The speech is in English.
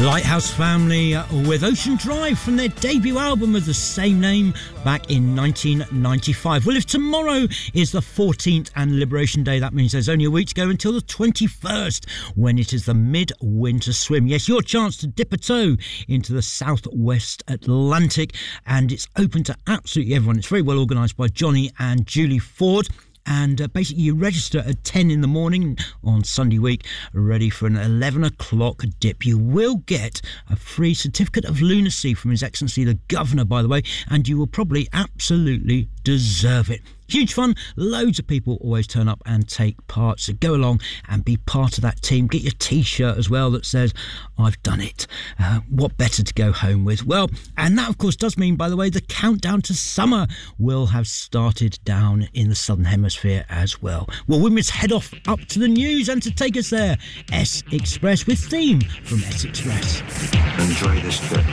Lighthouse Family with Ocean Drive from their debut album of the same name back in 1995. Well, if tomorrow is the 14th and Liberation Day, that means there's only a week to go until the 21st, when it is the Midwinter Swim. Yes, your chance to dip a toe into the southwest Atlantic, and it's open to absolutely everyone. It's very well organised by Johnny and Julie Ford. And basically you register at 10 in the morning on Sunday week, ready for an 11 o'clock dip. You will get a free certificate of lunacy from His Excellency the Governor, by the way, and you will probably absolutely deserve it. Huge fun, loads of people always turn up and take part, so go along and be part of that team. Get your t-shirt as well that says, I've done it. What better to go home with? Well, and that of course does mean, by the way, the countdown to summer will have started down in the Southern Hemisphere as well. Well, we must head off up to the news, and to take us there, S Express with Theme from S Express. Enjoy this trip.